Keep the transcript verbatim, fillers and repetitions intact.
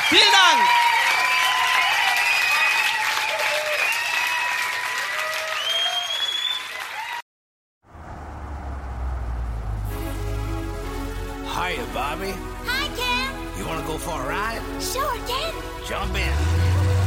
Vielen Dank. Hiya, Bobby. Hi, Ken. You want to go for a ride? Sure, Ken. Jump in.